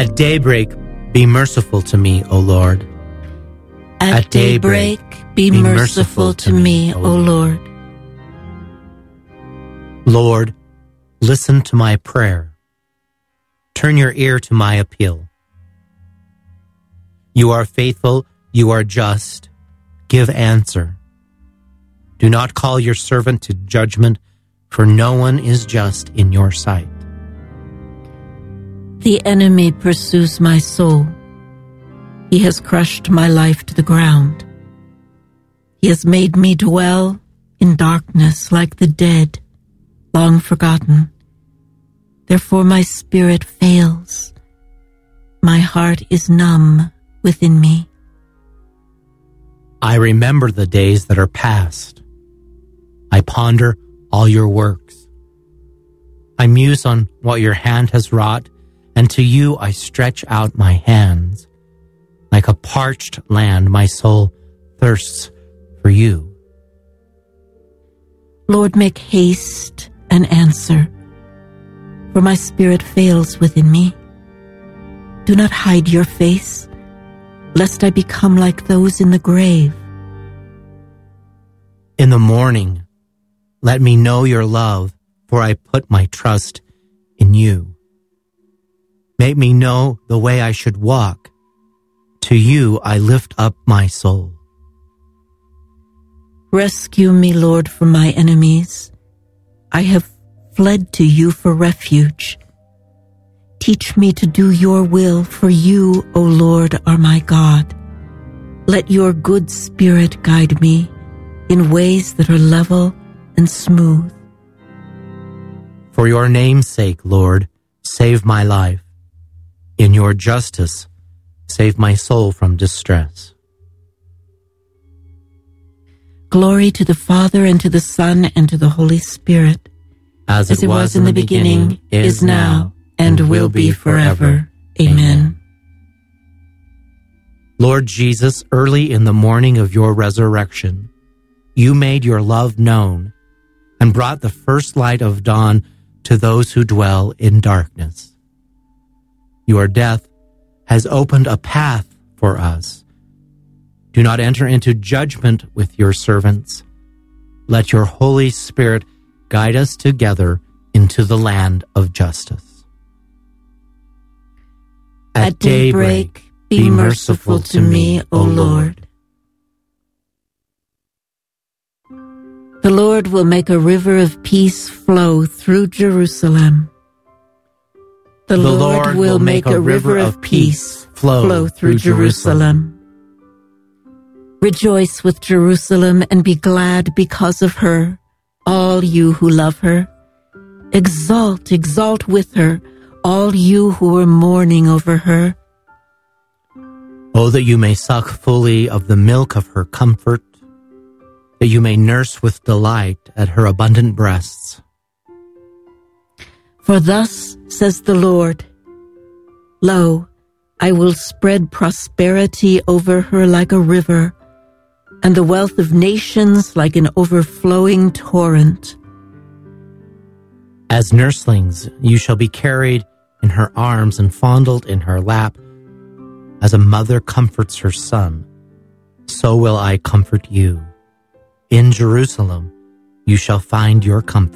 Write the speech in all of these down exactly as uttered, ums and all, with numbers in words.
At daybreak, be merciful to me, O Lord. At, At daybreak, daybreak, be, be merciful, merciful to me, O Lord. Lord, listen to my prayer. Turn your ear to my appeal. You are faithful, you are just. Give answer. Do not call your servant to judgment, for no one is just in your sight. The enemy pursues my soul. He has crushed my life to the ground. He has made me dwell in darkness like the dead, long forgotten. Therefore my spirit fails. My heart is numb within me. I remember the days that are past. I ponder all your works. I muse on what your hand has wrought, and to you I stretch out my hands. Like a parched land, my soul thirsts for you. Lord, make haste and answer, for my spirit fails within me. Do not hide your face, lest I become like those in the grave. In the morning, let me know your love, for I put my trust in you. Make me know the way I should walk. To you I lift up my soul. Rescue me, Lord, from my enemies. I have fled to you for refuge. Teach me to do your will, for you, O Lord, are my God. Let your good spirit guide me in ways that are level and smooth. For your name's sake, Lord, save my life. In your justice, save my soul from distress. Glory to the Father, and to the Son, and to the Holy Spirit. As it, As it was, was in the beginning, beginning is now, and, and will be forever. Amen. Lord Jesus, early in the morning of your resurrection, you made your love known and brought the first light of dawn to those who dwell in darkness. Your death has opened a path for us. Do not enter into judgment with your servants. Let your Holy Spirit guide us together into the land of justice. At, At daybreak, daybreak, be merciful to me, O Lord. The Lord will make a river of peace flow through Jerusalem. The, the Lord, Lord will make a river of peace flow, flow through Jerusalem. Jerusalem. Rejoice with Jerusalem and be glad because of her, all you who love her. Exalt, exalt with her, all you who are mourning over her. Oh, that you may suck fully of the milk of her comfort, that you may nurse with delight at her abundant breasts. For thus says the Lord, Lo, I will spread prosperity over her like a river, and the wealth of nations like an overflowing torrent. As nurslings, you shall be carried in her arms and fondled in her lap. As a mother comforts her son, so will I comfort you. In Jerusalem, you shall find your comfort.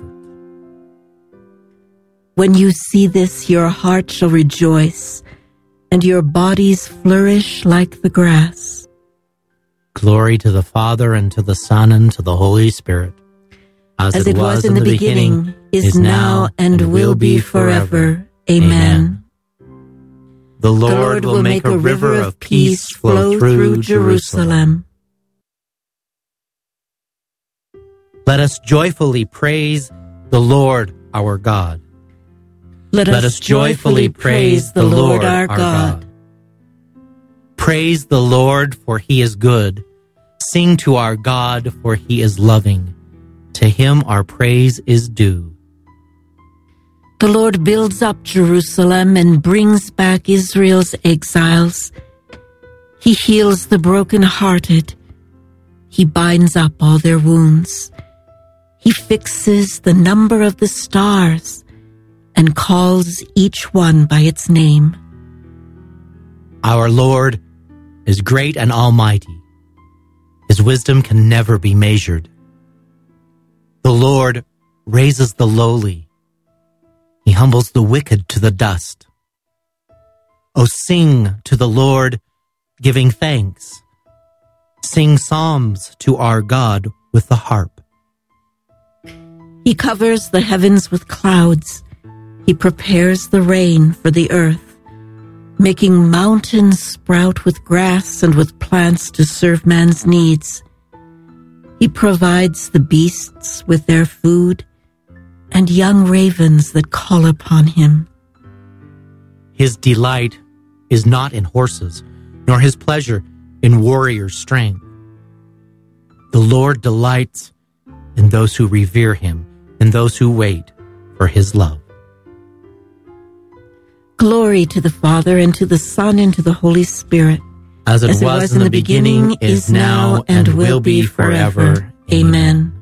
When you see this, your heart shall rejoice, and your bodies flourish like the grass. Glory to the Father, and to the Son, and to the Holy Spirit. As, As it, it was, was in the beginning, beginning is, is now, and, and will be forever. Amen. The Lord, the Lord will make a river of peace flow through Jerusalem. Let us joyfully praise the Lord our God. Let us, Let us joyfully praise the Lord our God. God. Praise the Lord, for he is good. Sing to our God, for he is loving. To him our praise is due. The Lord builds up Jerusalem and brings back Israel's exiles. He heals the brokenhearted. He binds up all their wounds. He fixes the number of the stars and calls each one by its name. Our Lord is great and almighty. His wisdom can never be measured. The Lord raises the lowly. He humbles the wicked to the dust. O sing to the Lord, giving thanks. Sing psalms to our God with the harp. He covers the heavens with clouds. He prepares the rain for the earth, making mountains sprout with grass and with plants to serve man's needs. He provides the beasts with their food and young ravens that call upon him. His delight is not in horses, nor his pleasure in warrior strength. The Lord delights in those who revere him, and those who wait for his love. Glory to the Father, and to the Son, and to the Holy Spirit. As it, As was, it was in the beginning, beginning is now, and will be forever. Amen.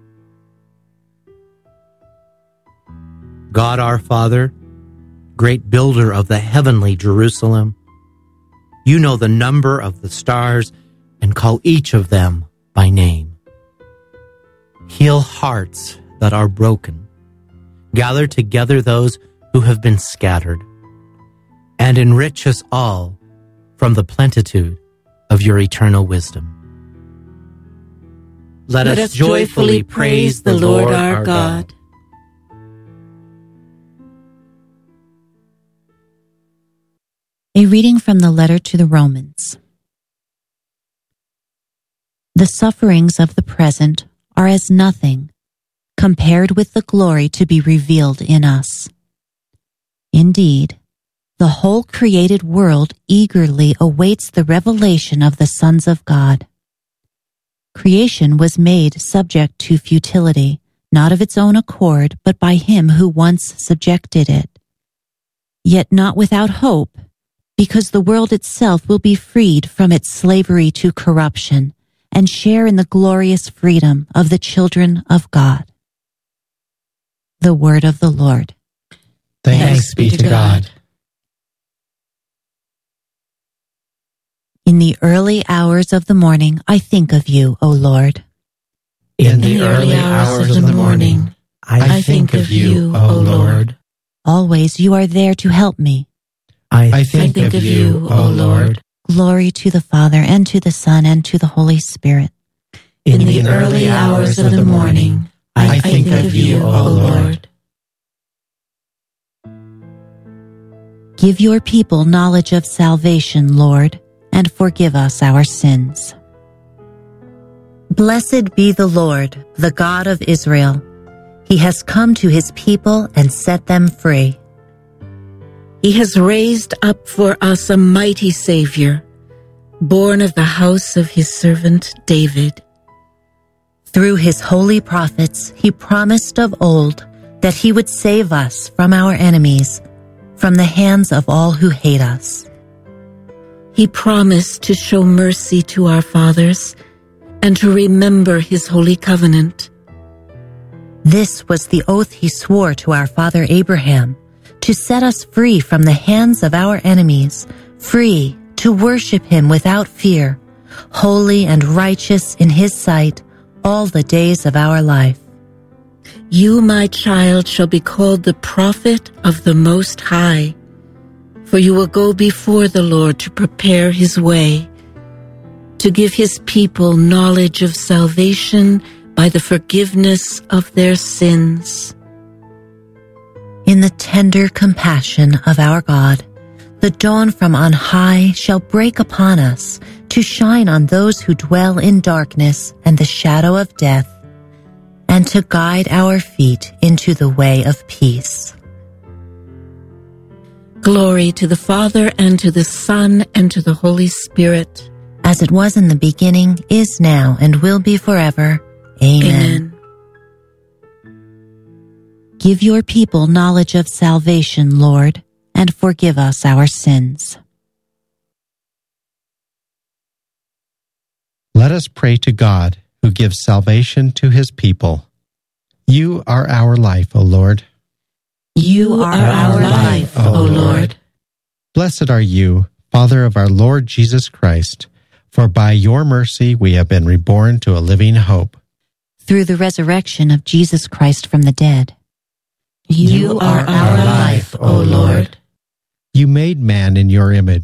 God our Father, great builder of the heavenly Jerusalem, you know the number of the stars and call each of them by name. Heal hearts that are broken. Gather together those who have been scattered, and enrich us all from the plenitude of your eternal wisdom. Let, Let us joyfully praise the Lord our God. A reading from the letter to the Romans. The sufferings of the present are as nothing compared with the glory to be revealed in us. Indeed, the whole created world eagerly awaits the revelation of the sons of God. Creation was made subject to futility, not of its own accord, but by him who once subjected it. Yet not without hope, because the world itself will be freed from its slavery to corruption and share in the glorious freedom of the children of God. The word of the Lord. Thanks, Thanks be to God. God. In the early hours of the morning, I think of you, O Lord. In, In the, the early hours of the morning, I, I think of you, O Lord. Always you are there to help me. I, I think, think of you, O Lord. Glory to the Father, and to the Son, and to the Holy Spirit. In, In the, the early hours of the morning, I think of you, O Lord. Give your people knowledge of salvation, Lord, and forgive us our sins. Blessed be the Lord, the God of Israel. He has come to his people and set them free. He has raised up for us a mighty Savior, born of the house of his servant David. Through his holy prophets, he promised of old that he would save us from our enemies, from the hands of all who hate us. He promised to show mercy to our fathers and to remember his holy covenant. This was the oath he swore to our father Abraham, to set us free from the hands of our enemies, free to worship him without fear, holy and righteous in his sight all the days of our life. You, my child, shall be called the prophet of the Most High, for you will go before the Lord to prepare his way, to give his people knowledge of salvation by the forgiveness of their sins. In the tender compassion of our God, the dawn from on high shall break upon us to shine on those who dwell in darkness and the shadow of death, and to guide our feet into the way of peace. Glory to the Father, and to the Son, and to the Holy Spirit. As it was in the beginning, is now, and will be forever. Amen. Amen. Give your people knowledge of salvation, Lord, and forgive us our sins. Let us pray to God, who gives salvation to his people. You are our life, O Lord. You are our life, O Lord. Blessed are you, Father of our Lord Jesus Christ, for by your mercy we have been reborn to a living hope. Through the resurrection of Jesus Christ from the dead. You are our life, O Lord. You made man in your image.